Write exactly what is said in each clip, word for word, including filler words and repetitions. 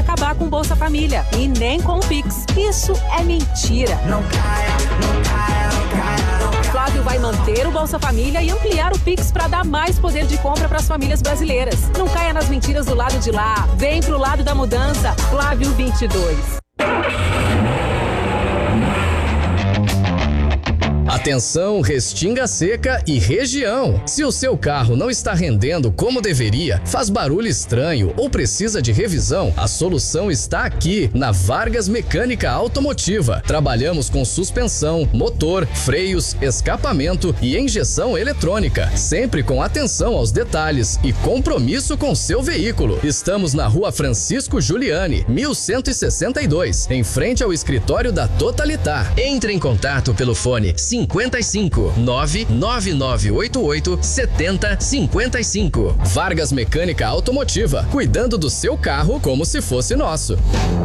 acabar com o Bolsa Família e nem com o Pix. Isso é mentira. Não caia, não caia, não caia, não caia. Flávio vai manter o Bolsa Família e ampliar o Pix para dar mais poder de compra para as famílias brasileiras. Não caia nas mentiras do lado de lá. Vem pro lado da mudança. Flávio vinte e dois. Atenção, Restinga Seca e região. Se o seu carro não está rendendo como deveria, faz barulho estranho ou precisa de revisão, a solução está aqui na Vargas Mecânica Automotiva. Trabalhamos com suspensão, motor, freios, escapamento e injeção eletrônica, sempre com atenção aos detalhes e compromisso com seu veículo. Estamos na Rua Francisco Giuliani, mil cento e sessenta e dois, em frente ao escritório da Totalitar. Entre em contato pelo fone cinquenta e cinco, nove nove nove oito oito, setenta cinquenta e cinco. Vargas Mecânica Automotiva, cuidando do seu carro como se fosse nosso.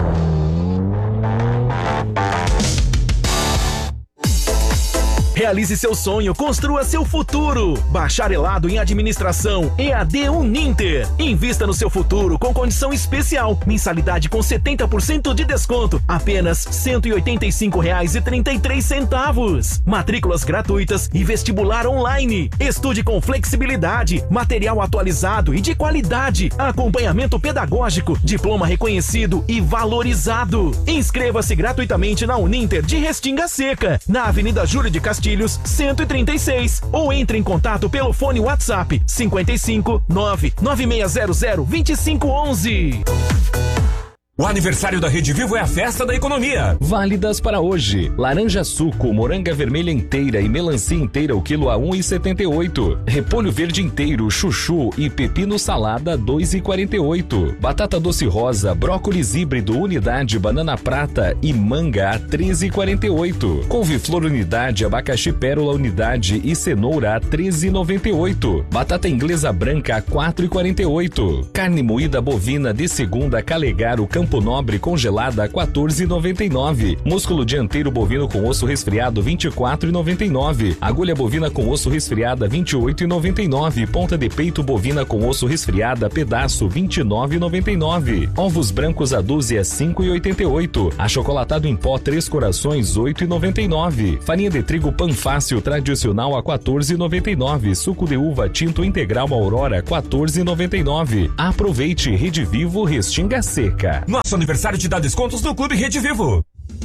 Realize seu sonho, construa seu futuro. Bacharelado em Administração, E A D Uninter. Invista no seu futuro com condição especial. Mensalidade com setenta por cento de desconto. Apenas cento e oitenta e cinco reais e trinta e três centavos. Matrículas gratuitas e vestibular online. Estude com flexibilidade, material atualizado e de qualidade. Acompanhamento pedagógico, diploma reconhecido e valorizado. Inscreva-se gratuitamente na Uninter de Restinga Seca, na Avenida Júlio de Castilhos, cento e trinta e seis, ou entre em contato pelo fone WhatsApp cinquenta e cinco, nove nove seis zero zero, dois cinco um um. O aniversário da Rede Vivo é a festa da economia. Válidas para hoje: laranja suco, moranga vermelha inteira e melancia inteira o quilo a um real e setenta e oito. Repolho verde inteiro, chuchu e pepino salada dois reais e quarenta e oito. Batata doce rosa, brócolis híbrido unidade, banana prata e manga a treze reais e quarenta e oito. Couve-flor unidade, abacaxi pérola unidade e cenoura a treze reais e noventa e oito. Batata inglesa branca a quatro reais e quarenta e oito. Carne moída bovina de segunda Calegaro Campo Nobre congelada a quatorze reais e noventa e nove. Músculo dianteiro bovino com osso resfriado vinte e quatro reais e noventa e nove. Agulha bovina com osso resfriada vinte e oito reais e noventa e nove. Ponta de peito bovina com osso resfriada pedaço vinte e nove reais e noventa e nove. Ovos brancos a dúzia cinco reais e oitenta e oito. Achocolatado em pó Três Corações oito reais e noventa e nove. Farinha de trigo Panfácil tradicional a quatorze reais e noventa e nove. Suco de uva tinto integral Aurora quatorze reais e noventa e nove. Aproveite. Rede Vivo Restinga Seca. Nosso aniversário te dá descontos no Clube Rede Vivo.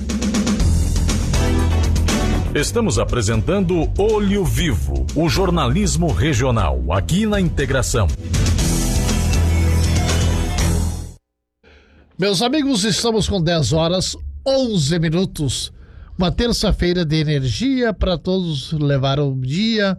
Estamos apresentando Olho Vivo, o jornalismo regional, aqui na Integração. Meus amigos, estamos com dez horas, onze minutos. Uma terça-feira de energia para todos levar o dia.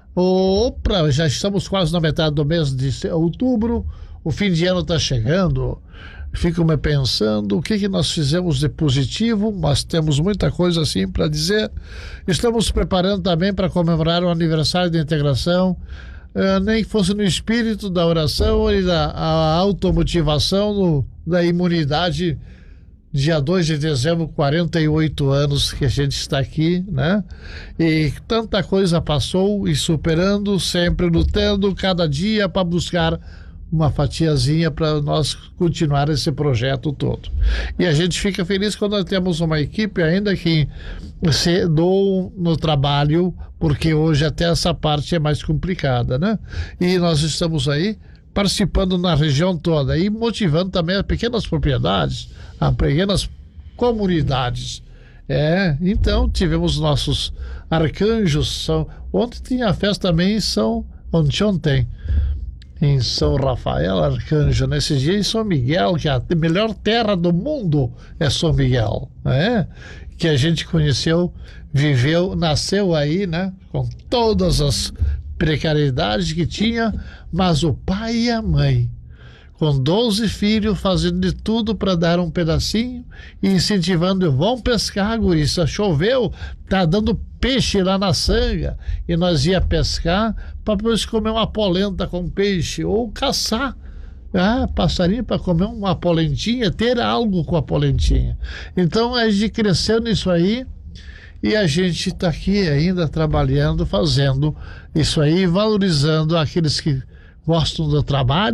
Opa, já estamos quase na metade do mês de outubro. O fim de ano está chegando. Fico me pensando o que, que nós fizemos de positivo, mas temos muita coisa assim para dizer. Estamos preparando também para comemorar o aniversário da integração, uh, nem que fosse no espírito da oração e da a automotivação no, da imunidade. Dia dois de dezembro, quarenta e oito anos que a gente está aqui, né? E tanta coisa passou e superando, sempre lutando cada dia para buscar uma fatiazinha para nós continuar esse projeto todo. E a gente fica feliz quando nós temos uma equipe ainda que se doa no trabalho, porque hoje até essa parte é mais complicada, né? E nós estamos aí participando na região toda e motivando também as pequenas propriedades, as pequenas comunidades. É, então tivemos nossos arcanjos. São, ontem tinha a festa também em São ontem, ontem em São Rafael Arcanjo, nesse dia em São Miguel, que a melhor terra do mundo é São Miguel, né? Que a gente conheceu, viveu, nasceu aí, né? Com todas as precariedades que tinha, mas o pai e a mãe, com doze filhos, fazendo de tudo para dar um pedacinho e incentivando, vão pescar, gurista, choveu, tá dando peixe lá na sanga, e nós ia pescar para depois comer uma polenta com peixe, ou caçar ah, passarinho para comer uma polentinha, ter algo com a polentinha. Então a gente cresceu nisso aí, e a gente está aqui ainda trabalhando, fazendo isso aí, valorizando aqueles que gostam do trabalho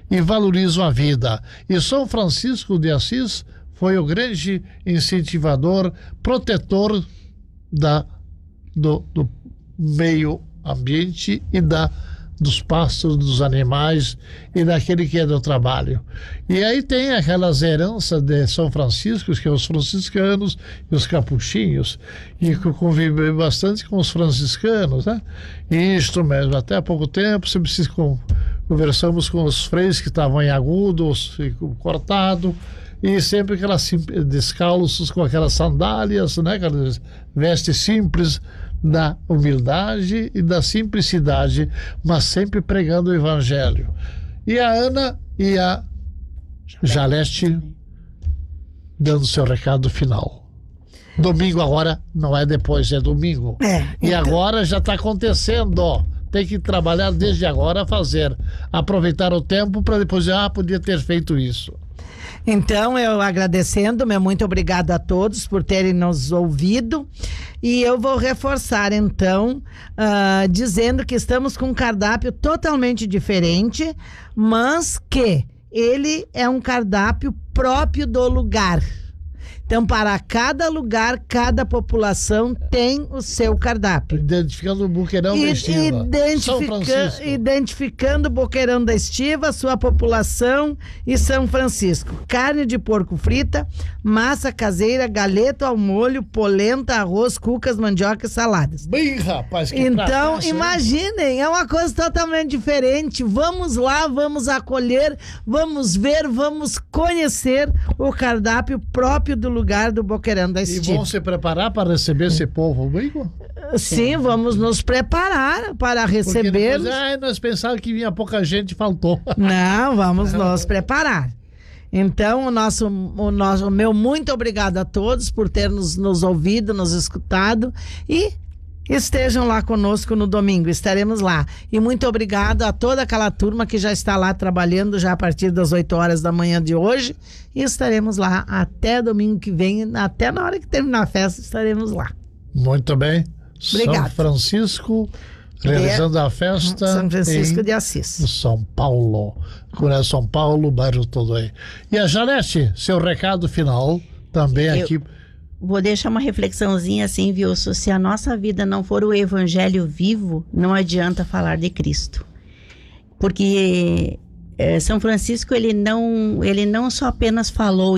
e valorizam a vida. E São Francisco de Assis foi o grande incentivador, protetor da, do, do meio ambiente e da, dos pássaros, dos animais e daquele que é do trabalho. E aí tem aquelas heranças de São Francisco, que é os franciscanos e os capuchinhos, e que eu convivi bastante com os franciscanos, né? E isto mesmo, até há pouco tempo, sempre se conversamos com os freios que estavam em agudos, cortado, e sempre aquelas descalços com aquelas sandálias, né? Aquelas vestes simples da humildade e da simplicidade, mas sempre pregando o evangelho. E a Ana e a Jaleste dando seu recado final. Domingo agora não é depois, é domingo. É, e então... agora já está acontecendo, ó. Tem que trabalhar desde agora, fazer, aproveitar o tempo para depois dizer, ah, podia ter feito isso. Então, eu agradecendo, meu muito obrigado a todos por terem nos ouvido, e eu vou reforçar então, uh, dizendo que estamos com um cardápio totalmente diferente, mas que ele é um cardápio próprio do lugar. Então, para cada lugar, cada população tem o seu cardápio. Identificando o Boqueirão da Estiva. Identifica, identificando o Boqueirão da Estiva, sua população e São Francisco. Carne de porco frita, massa caseira, galeto ao molho, polenta, arroz, cucas, mandioca e saladas. Bem, rapaz, que Então, prataço, imaginem, é uma coisa totalmente diferente. Vamos lá, vamos acolher, vamos ver, vamos conhecer o cardápio próprio do lugar do Boqueirão da Estiva. E vão se preparar para receber esse povo, amigo? Sim, vamos nos preparar para receber. Ah, nós pensávamos que vinha pouca gente, faltou. Não, vamos nos preparar. Então, o nosso, o nosso, o meu muito obrigado a todos por ter nos, nos ouvido, nos escutado, e estejam lá conosco no domingo, estaremos lá. E muito obrigado a toda aquela turma que já está lá trabalhando já a partir das oito horas da manhã de hoje, e estaremos lá até domingo que vem, até na hora que terminar a festa estaremos lá. Muito bem. Obrigado. São Francisco realizando de... a festa São Francisco de Assis, São Paulo, Coreia São Paulo, bairro todo aí. E a Janete, seu recado final também Eu... aqui. Vou deixar uma reflexãozinha assim, viu? Se a nossa vida não for o evangelho vivo, não adianta falar de Cristo. Porque é, São Francisco, ele não, ele não só apenas falou